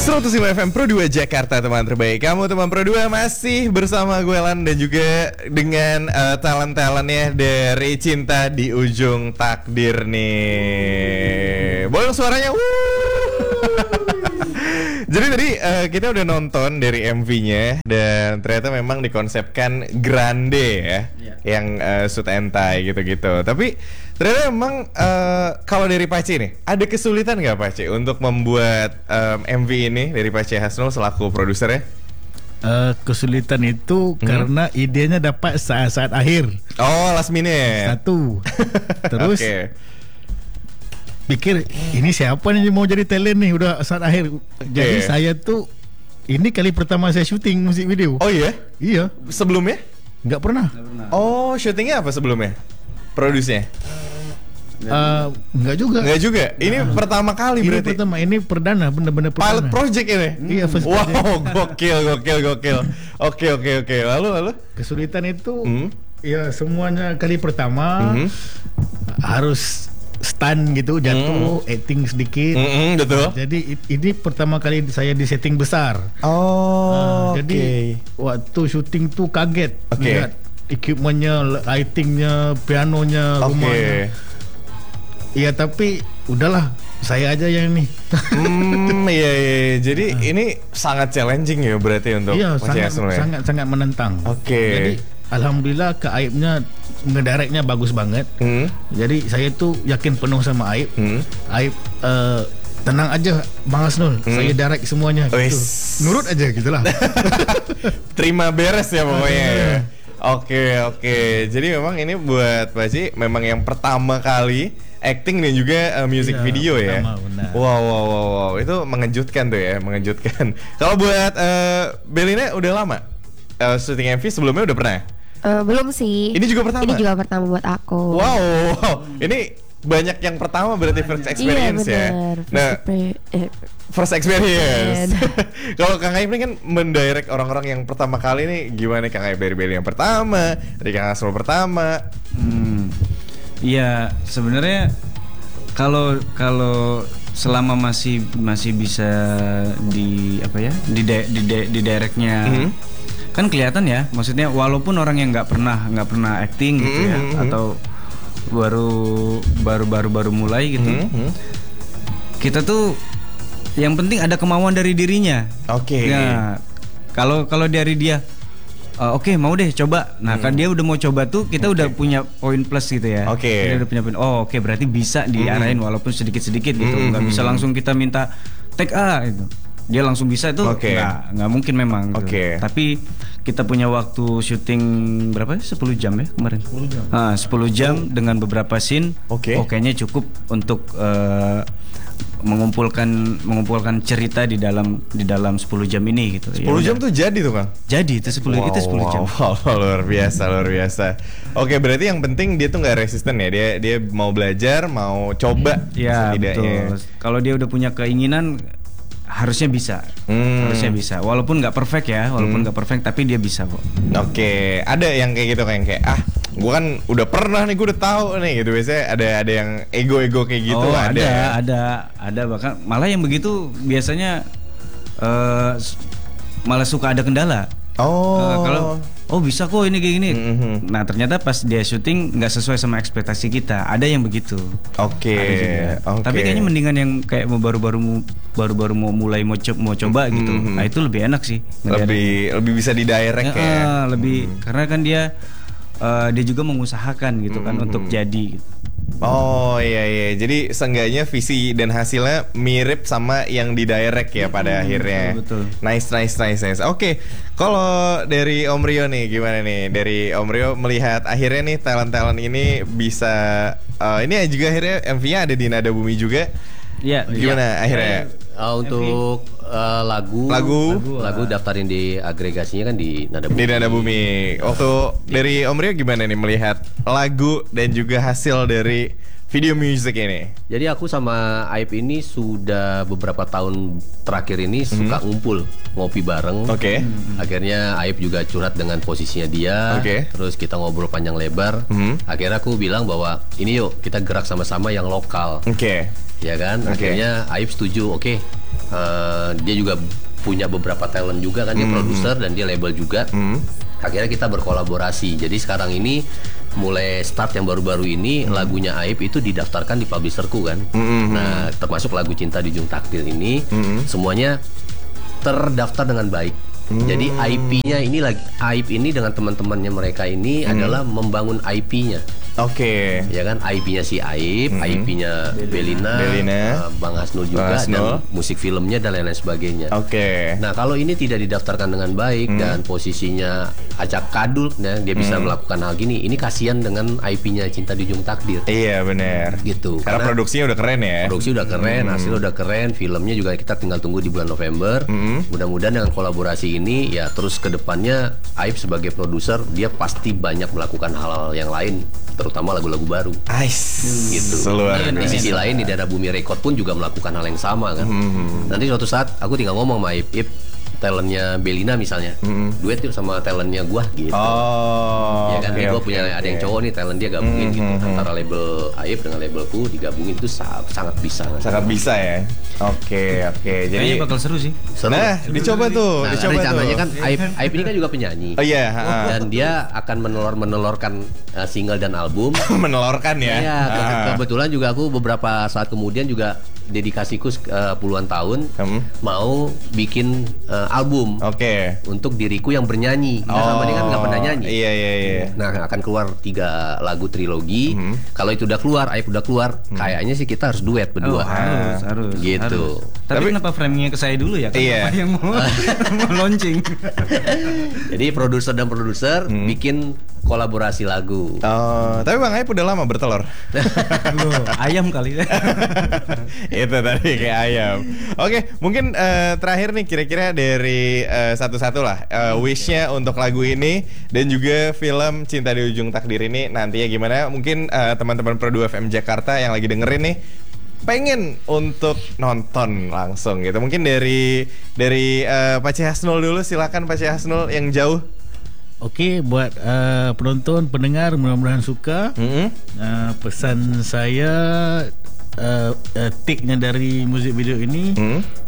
105 FM Pro 2 Jakarta, teman terbaik. Kamu teman Pro 2 masih bersama gue Lan dan juga dengan talent-talentnya dari Cinta di Ujung Takdir nih. Boleh suaranya. Jadi tadi kita udah nonton dari MV-nya dan ternyata memang dikonsepkan grande ya, yang suit and tie gitu-gitu. Tapi ternyata memang kalau dari Pace nih, ada kesulitan nggak Pace untuk membuat MV ini dari Pace Hasnul selaku produsernya? Kesulitan itu karena idenya dapat saat-saat akhir. Oh, last minute. Satu. Terus pikir ini siapa nih mau jadi talent nih udah saat akhir. Jadi saya tuh ini kali pertama saya syuting musik video. Oh iya? Iya. Sebelumnya? Nggak pernah. Oh, syutingnya apa sebelumnya? Produsnya? Nggak juga. Nggak juga. Ini pertama kali Ini berarti. pertama, ini perdana, bener-bener perdana. Pilot project ini. Iya, first project. Wow, gokil. Oke. Lalu? Kesulitan itu ya semuanya kali pertama harus stand gitu, jatuh, acting sedikit. Betul. Jadi ini pertama kali saya di setting besar. Oh, jadi waktu syuting tuh kaget lihat equipmentnya, lightingnya, pianonya, rumahnya. Iya, tapi udahlah, saya aja yang ini. Iya. Jadi ini sangat challenging ya berarti untuk sangat menentang. Jadi alhamdulillah ke Aibnya ngedirectnya bagus banget. Jadi saya tuh yakin penuh sama Aib. Aib tenang aja Bang Hasnul, saya direct semuanya gitu. Nurut aja gitulah. Terima beres ya pokoknya ya. Oke. Jadi memang ini buat Pace memang yang pertama kali acting dan juga music video ya. Wow, itu mengejutkan tuh ya, mengejutkan. Kalau buat Belina udah lama syuting MV sebelumnya udah pernah? Belum sih. Ini juga pertama? Ini juga pertama buat aku. Wow. Ini banyak yang pertama berarti first experience ya. Nah, first experience. Kalau Kang Aib ini kan mendirect orang-orang yang pertama kali nih, gimana Kang Aib dari Beli yang pertama, dari Kang Hasnul pertama? Iya, sebenarnya kalau selama masih bisa di di directnya kan kelihatan ya, maksudnya walaupun orang yang nggak pernah acting gitu ya, atau baru mulai gitu, kita tuh yang penting ada kemauan dari dirinya. Nah, kalau dari dia mau deh coba. Nah, kan dia udah mau coba tuh, kita udah punya poin plus gitu ya. Kita udah punya poin. Berarti bisa diarahin walaupun sedikit-sedikit gitu. Nggak bisa langsung kita minta take A gitu. Dia langsung bisa itu nggak mungkin memang gitu. Tapi kita punya waktu syuting berapa ya? 10 jam ya kemarin. 10 jam. 10 jam dengan beberapa scene. Kayaknya cukup untuk mengumpulkan cerita di dalam 10 jam ini gitu. 10 jam tuh jadi tuh Kang? Jadi itu 10 jam. Luar biasa. Oke, berarti yang penting dia tuh nggak resisten ya. Dia mau belajar, mau coba. Ya betul. Kalau dia udah punya keinginan, harusnya bisa. Walaupun nggak perfect ya, tapi dia bisa kok. Ada yang kayak gitu, kayak gue kan udah pernah nih, gue udah tahu nih gitu. Biasanya ada yang ego kayak gitu. Ada bahkan malah yang begitu biasanya malah suka ada kendala. Kalau bisa kok ini kayak gini. Nah, ternyata pas dia syuting nggak sesuai sama ekspektasi kita. Ada yang begitu. Tapi kayaknya mendingan yang kayak baru mau mulai mau coba gitu. Nah, itu lebih enak sih. Lebih bisa didirect ya. Karena kan dia juga mengusahakan gitu kan untuk jadi gitu. Iya. Jadi seenggaknya visi dan hasilnya mirip sama yang di direct ya pada akhirnya. Betul. Nice. Kalau dari Om Rio nih gimana nih? Dari Om Rio melihat akhirnya nih talent ini bisa ini juga akhirnya MV-nya ada di Nada Bumi juga. Iya. Gimana akhirnya? Untuk lagu daftarin di agregasinya kan di Nada Bumi. Di Nada Bumi. Waktu dari Om Rio gimana nih melihat lagu dan juga hasil dari video music ini? Jadi aku sama Aib ini sudah beberapa tahun terakhir ini suka ngumpul, ngopi bareng. Akhirnya Aib juga curhat dengan posisinya dia. Terus kita ngobrol panjang lebar. Akhirnya aku bilang bahwa ini yuk kita gerak sama-sama yang lokal. ya kan. Akhirnya Aib setuju, dia juga punya beberapa talent juga kan, dia produser dan dia label juga. Akhirnya kita berkolaborasi. Jadi sekarang ini mulai start yang baru-baru ini lagunya Aib itu didaftarkan di publisherku kan. Nah, termasuk lagu Cinta di Ujung Takdir ini semuanya terdaftar dengan baik. Jadi IP-nya ini Aib ini dengan teman-temannya mereka ini adalah membangun IP-nya. Ya kan, IP-nya si Aib, IP-nya Belina, Bang Hasnul juga, dan musik filmnya dan lain-lain sebagainya. Nah, kalau ini tidak didaftarkan dengan baik dan posisinya acak kadul, dia bisa melakukan hal gini. Ini kasihan dengan IP-nya Cinta di Ujung Takdir. Iya benar. Gitu. Karena produksinya udah keren ya. Produksi udah keren, hasilnya udah keren, filmnya juga kita tinggal tunggu di bulan November. Mudah-mudahan dengan kolaborasi ini ya terus ke depannya Aib sebagai produser dia pasti banyak melakukan hal-hal yang lain, terutama lagu-lagu baru. Gitu. Di sisi lain di Daerah Bumi Record pun juga melakukan hal yang sama kan. Nanti suatu saat aku tinggal ngomong sama Aib, talentnya Belina misalnya, duet yuk sama talentnya gua gitu. Ya kan, gua punya ada yang cowok nih, talent dia gabungin gitu antara label Aib dengan labelku digabungin itu sangat bisa. Sangat bisa ya. Oke. Jadi bakal seru sih. Nah, dicoba tuh. Rencananya kan Aib ini kan juga penyanyi. Dan dia akan menelorkan single dan album. Menelorkan ya. Iya, kebetulan juga aku beberapa saat kemudian juga dedikasiku puluhan tahun mau bikin album untuk diriku yang bernyanyi. Sama dia kan nggak pernah nyanyi. Iya. Nah, akan keluar 3 lagu trilogi. Kalau itu udah keluar, Aib udah keluar, kayaknya sih kita harus duet berdua. Harus. Gitu. Tapi kenapa framingnya ke saya dulu ya? Kenapa yang mau launching? Jadi produser dan produser bikin kolaborasi lagu. Tapi Bang Aib udah lama bertelur. Ayam kali. Itu tadi kayak ayam. Oke, mungkin terakhir nih kira-kira dari satu-satu lah wish-nya untuk lagu ini dan juga film Cinta di Ujung Takdir ini nantinya gimana? Mungkin teman-teman Pro 2 FM Jakarta yang lagi dengerin nih pengen untuk nonton langsung gitu. Mungkin dari Pak C. Hasnul dulu, silakan Pak C. Hasnul yang jauh. Oke, buat penonton, pendengar mudah-mudahan suka. Pesan saya take-nya dari musik video ini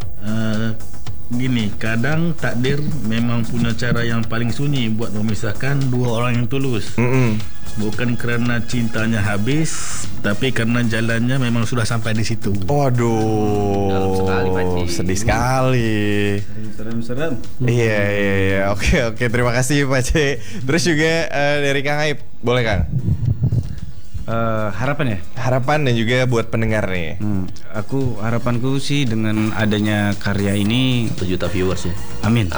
gini, kadang takdir memang punya cara yang paling sunyi buat memisahkan dua orang yang tulus. Bukan kerana cintanya habis, tapi karena jalannya memang sudah sampai di situ. Waduh, dalam sekali Pakcik. Sedih sekali. Serem. Iya. Oke. Terima kasih Pak C. Terus juga dari Kang Aib, boleh Kang? Harapan dan juga buat pendengar nih. Harapanku sih dengan adanya karya ini 1 juta viewers ya. Amin.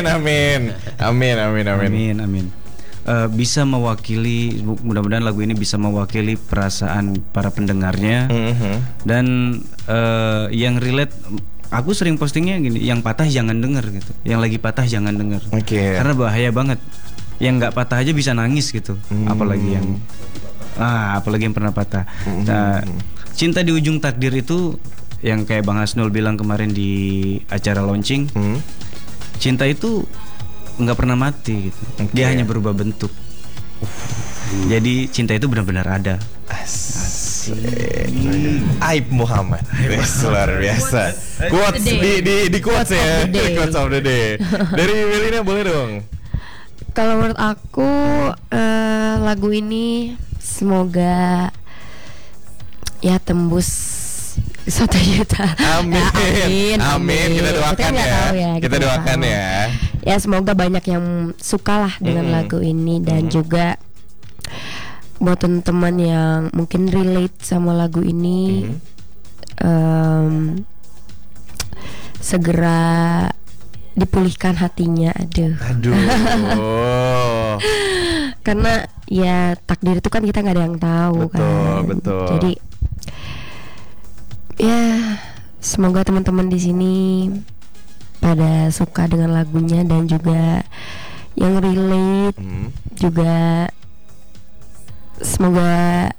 Bisa mewakili, mudah-mudahan lagu ini bisa mewakili perasaan para pendengarnya. Dan yang relate, aku sering postingnya gini, yang patah jangan denger gitu, yang lagi patah jangan denger. Karena bahaya banget. Yang nggak patah aja bisa nangis gitu, apalagi yang pernah patah. Nah, Cinta di Ujung Takdir itu yang kayak Bang Hasnul bilang kemarin di acara launching, cinta itu nggak pernah mati gitu. Dia hanya berubah bentuk. Jadi cinta itu benar-benar ada. Aib Muhammad. Luar biasa. Quotes di quotes ya. Quotes of the day. Dari Belina boleh dong. Kalau menurut aku lagu ini semoga ya tembus 1 juta. Amin. Kita doakan ya. Kita doakan ya. Ya semoga banyak yang suka lah dengan lagu ini dan juga buat teman-teman yang mungkin relate sama lagu ini segera dipulihkan hatinya. Aduh. Karena ya takdir itu kan kita nggak ada yang tahu. Betul. Jadi ya semoga teman-teman di sini pada suka dengan lagunya dan juga yang relate juga semoga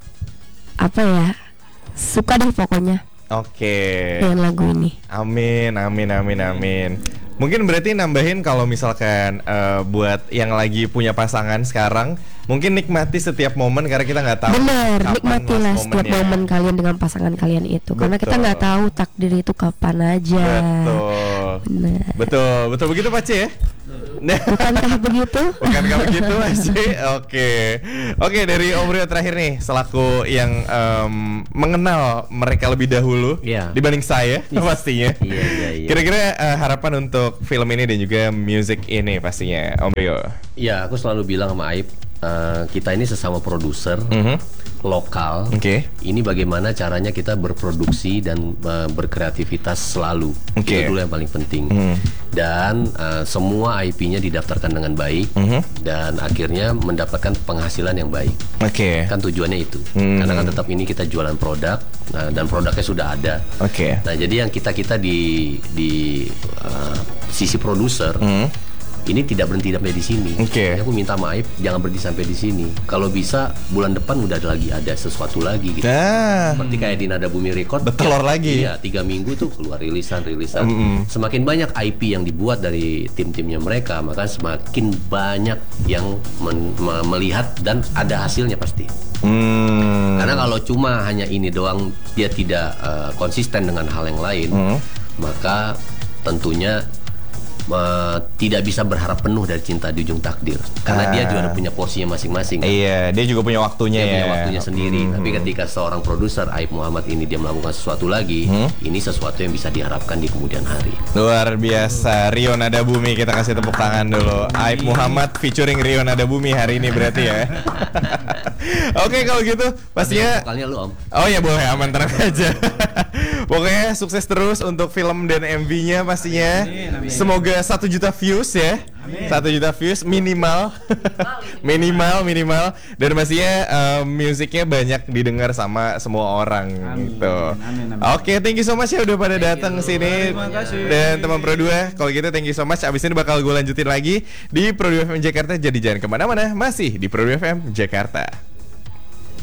suka deh pokoknya. Dengan lagu ini. Amin. Mungkin berarti nambahin kalau misalkan buat yang lagi punya pasangan sekarang mungkin nikmati setiap momen karena kita nggak tahu. Bener, nikmatilah setiap momen kalian dengan pasangan kalian itu. Karena kita nggak tahu takdir itu kapan aja. Betul begitu Pak C ya. Bukankah begitu? Bukankah begitu Mas C? Oke, dari Om Rio terakhir nih selaku yang mengenal mereka lebih dahulu dibanding saya pastinya. Kira-kira harapan untuk film ini dan juga music ini pastinya Om Rio. Iya, aku selalu bilang sama Aib, kita ini sesama produser lokal. Ini bagaimana caranya kita berproduksi dan berkreativitas selalu. Itu dulu yang paling penting. Dan semua IP-nya didaftarkan dengan baik dan akhirnya mendapatkan penghasilan yang baik. Kan tujuannya itu. Karena kan tetap ini kita jualan produk dan produknya sudah ada. Nah, jadi yang kita di sisi produser ini tidak berhenti sampai di sini. Aku minta maaf, jangan berhenti sampai di sini. Kalau bisa bulan depan udah ada sesuatu lagi gitu. Seperti kayak di Nada Bumi Record, bertelur lagi. Iya, 3 minggu tuh keluar rilisan. Semakin banyak IP yang dibuat dari tim-timnya mereka, maka semakin banyak yang melihat dan ada hasilnya pasti. Karena kalau cuma hanya ini doang, dia tidak konsisten dengan hal yang lain, maka tentunya tidak bisa berharap penuh dari Cinta di Ujung Takdir, karena dia juga punya porsinya masing-masing. Iya, dia juga punya waktunya. Dia punya waktunya sendiri. Tapi ketika seorang produser Aib Muhammad ini dia melakukan sesuatu lagi, ini sesuatu yang bisa diharapkan di kemudian hari. Luar biasa, Rio Nada Bumi, kita kasih tepuk tangan dulu. Aib Muhammad featuring Rio Nada Bumi hari ini berarti ya. Oke, kalau gitu pastinya. Vokalnya lu Om. Oh ya boleh, aman, tenang aja. Pokoknya sukses terus untuk film dan MV-nya pastinya. Semoga 1 juta views ya. 1 juta views minimal. minimal dan pastinya musiknya banyak didengar sama semua orang gitu. Oke, thank you so much ya udah pada datang ke sini. Dan teman Pro 2, kalau gitu thank you so much. Abis ini bakal gue lanjutin lagi di Pro 2 FM Jakarta. Jadi jangan kemana-mana, masih di Pro 2 FM Jakarta.